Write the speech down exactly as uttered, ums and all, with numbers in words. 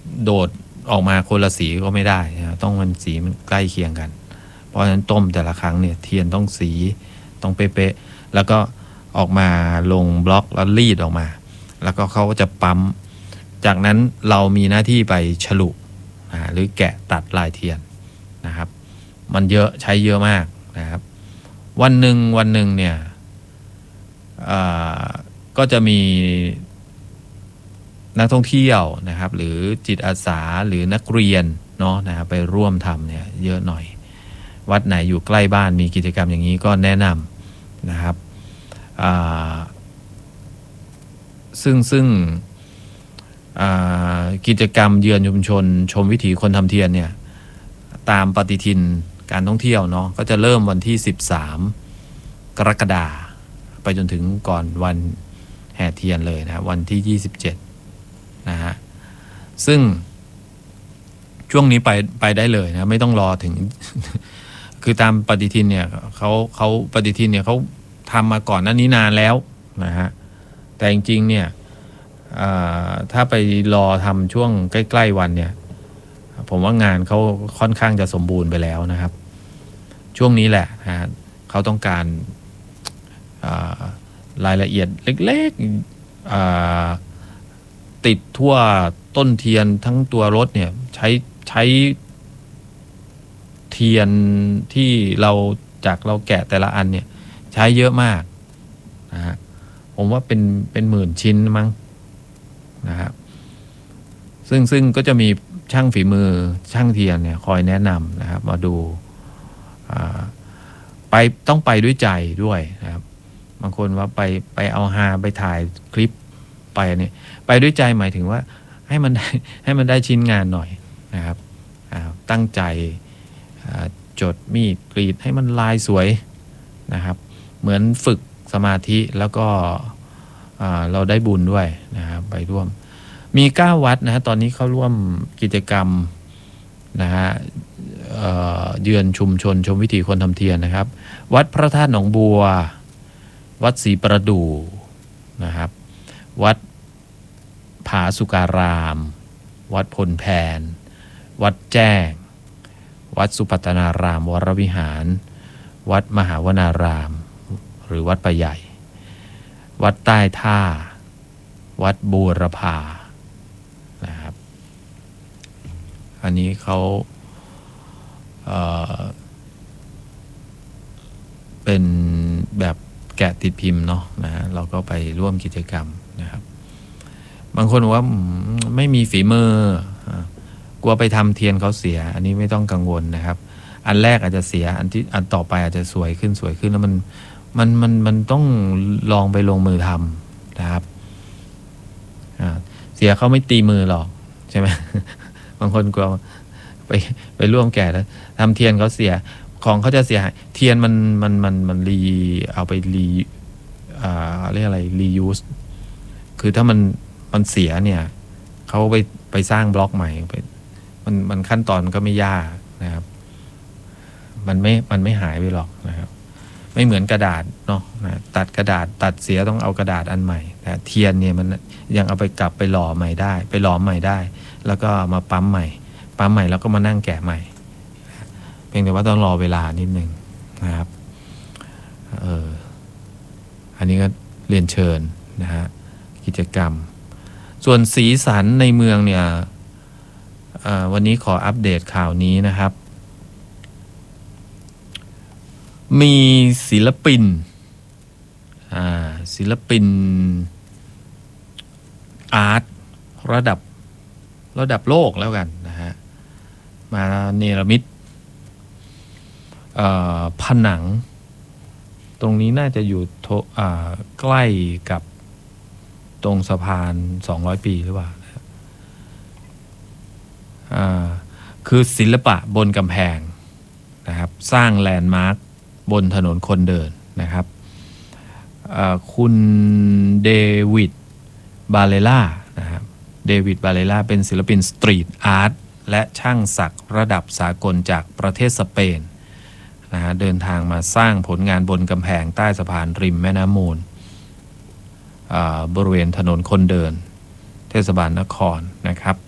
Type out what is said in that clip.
โดดออกมาคนละสีก็ไม่ได้นะต้องมันสีมันใกล้เคียงกันเพราะฉะนั้นต้มแต่ละครั้งเนี่ยเทียนต้องสีต้องเป๊ะๆแล้วก็ออกมาลงบล็อกแล้วรีดออกมาแล้วก็เขาก็จะปั๊มจากนั้นเรามีหน้าที่ไปฉลุนะหรือแกะตัดลายเทียนนะครับมันเยอะใช้เยอะมากนะครับวันหนึ่งวันหนึ่งเนี่ยก็จะมีนักท่องเที่ยวนะครับหรือจิตอาสาหรือนักเรียนเนาะนะครับไปร่วมทำเนี่ยเยอะหน่อยวัดไหนอยู่ใกล้บ้านมีกิจกรรมอย่างนี้ก็แนะนำนะครับซึ่งซึ่งกิจกรรมเยือนชุมชนชมวิถีคนทำเทียนเนี่ยตามปฏิทินการท่องเที่ยวเนาะก็จะเริ่มวันที่สิบสามกรกฎาคมไปจนถึงก่อนวันแห่เทียนเลยนะวันที่ยี่สิบเจ็ดนะฮะซึ่งช่วงนี้ไปไปได้เลยนะไม่ต้องรอถึง คือตามปฏิทินเนี่ยเขาเขาปฏิทินเนี่ยเขาทำมาก่อนหน้านี้นานแล้วนะฮะแต่จริงๆเนี่ยถ้าไปรอทำช่วงใกล้ๆวันเนี่ยผมว่างานเขาค่อนข้างจะสมบูรณ์ไปแล้วนะครับช่วงนี้แหละนะฮะเขาต้องการรายละเอียดเล็กๆติดทั่วต้นเทียนทั้งตัวรถเนี่ยใช้ใช้เทียนที่เราจากเราแกะแต่ละอันเนี่ยใช้เยอะมากนะฮะผมว่าเป็นเป็นหมื่นชิ้นมั้งนะครับซึ่งซึ่งก็จะมีช่างฝีมือช่างเทียนเนี่ยคอยแนะนำนะครับมาดูไปต้องไปด้วยใจด้วยนะครับบางคนว่าไปไปเอาฮาไปถ่ายคลิปไปเนี่ยไปด้วยใจหมายถึงว่าให้มันให้มันได้ชิ้นงานหน่อยนะครับตั้งใจจดมีดกรีดให้มันลายสวยนะครับเหมือนฝึกสมาธิแล้วก็เราได้บุญด้วยนะครับไปร่วมมีเก้าวัดนะฮะตอนนี้เข้าร่วมกิจกรรมนะฮะเยือนชุมชนชมวิถีคนทำเทียนนะครับวัดพระธาตุหนองบัววัดศรีประดู่นะครับวัดผาสุการาม วัดพลแพนวัดแจ้งวัดสุปัตตนารามวรวิหารวัดมหาวนารามหรือวัดป่าใหญ่วัดใต้ท่าวัดบูรพานะครับอันนี้เขาเอ่อเป็นแบบแกะติดพิมพ์เนาะนะเราก็ไปร่วมกิจกรรมนะครับบางคนบอกว่าไม่มีฝีมือกลัวไปทำเทียนเขาเสียอันนี้ไม่ต้องกังวลนะครับอันแรกอาจจะเสียอันที่อันต่อไปอาจจะสวยขึ้นสวยขึ้นแล้วมันมันมันมันต้องลองไปลงมือทำนะครับเสียเขาไม่ตีมือหรอกใช่ไหม บางคนกลัวไปไปร่วมแก่แล้วทำเทียนเขาเสียของเขาจะเสียหายเทียนมันมันมันมันรีเอาไปรีอ่าเรียกอะไรรียูสคือถ้ามันมันเสียเนี่ยเขาไปไปสร้างบล็อกใหม่ไปมันมันขั้นตอนก็ไม่ยากนะครับมันไม่มันไม่หายไปหรอกนะครับไม่เหมือนกระดาษเนาะนะตัดกระดาษตัดเสียต้องเอากระดาษอันใหม่แต่เทียนเนี่ยมันยังเอาไปกลับไปหล่อใหม่ได้ไปหลอมใหม่ได้แล้วก็มาปั๊มใหม่ปั๊มใหม่แล้วก็มานั่งแกะใหม่เพียงแต่ว่าต้องรอเวลานิดนึงนะครับเอออันนี้ก็เรียนเชิญนะฮะกิจกรรมส่วนสีสันในเมืองเนี่ยวันนี้ขออัปเดตข่าวนี้นะครับมีศิลปินอ่าศิลปินอาร์ตระดับระดับโลกแล้วกันนะฮะมาเนรมิตผนังตรงนี้น่าจะอยู่ใกล้กับตรงสะพานสองร้อยปีหรือเปล่าอ่าคือศิลปะบนกำแพงนะครับสร้างแลนด์มาร์คบนถนนคนเดินนะครับคุณเดวิดบาเลล่านะครับเดวิดบาเลล่าเป็นศิลปินสตรีทอาร์ตและช่างศักดิ์ระดับสากลจากประเทศสเปนนะฮะเดินทางมาสร้างผลงานบนกำแพงใต้สะพานริมแม่น้ำมูลบริเวณถนนคนเดินเทศบาลนครนะครับ